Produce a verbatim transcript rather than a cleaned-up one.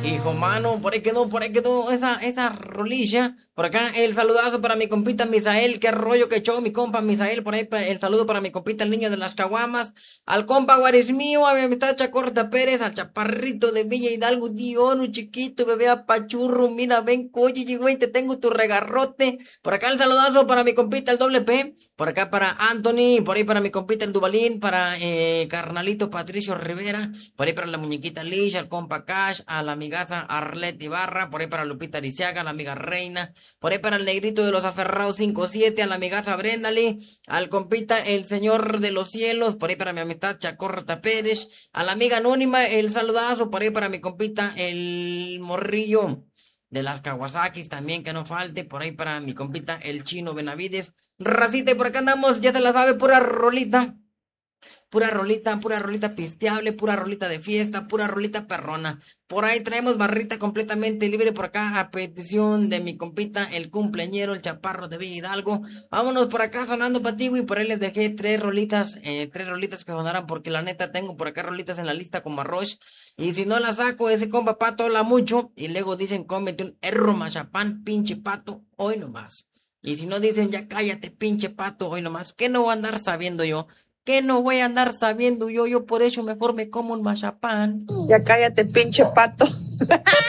Hijo mano, por ahí quedó, por ahí quedó esa, esa rolilla. Por acá el saludazo para mi compita Misael, qué rollo que echó mi compa Misael. Por ahí pa- el saludo para mi compita el niño de las caguamas. Al compa Guarismío, a mi amistad Chacorta Pérez, al chaparrito de Villa Hidalgo, Dion, un chiquito, bebé apachurro. Mira, ven, oye, güey, te tengo tu regarrote. Por acá el saludazo para mi compita el doble P. Por acá para Anthony, por ahí para mi compita el Dubalín, para eh, carnalito Patricio Rivera. Por ahí para la muñequita Lish, al compa Cash, a la amigaza Arlet Ibarra, por ahí para Lupita Ariciaga, la amiga Reina, por ahí para el negrito de los aferrados cinco siete, a la amigaza Brendali, al compita el señor de los cielos, por ahí para mi amistad Chacorta Pérez, a la amiga anónima el saludazo, por ahí para mi compita el morrillo de las Kawasakis también, que no falte, por ahí para mi compita el chino Benavides, racita, y por acá andamos, ya te la sabe, pura rolita. Pura rolita, pura rolita pisteable, pura rolita de fiesta, pura rolita perrona. Por ahí traemos barrita completamente libre por acá a petición de mi compita, el cumpleañero, el chaparro de Villa Hidalgo. Vámonos por acá sonando patigo y por ahí les dejé tres rolitas, eh, tres rolitas que sonaran porque la neta tengo por acá rolitas en la lista como arroz. Y si no la saco, ese compa pato habla mucho y luego dicen cómete un erro machapán, pinche pato, hoy nomás. Y si no dicen ya cállate, pinche pato, hoy nomás. ¿Qué no voy a andar sabiendo yo? ¿Qué no voy a andar sabiendo yo? Yo por eso mejor me como un mazapán. Ya cállate, pinche pato.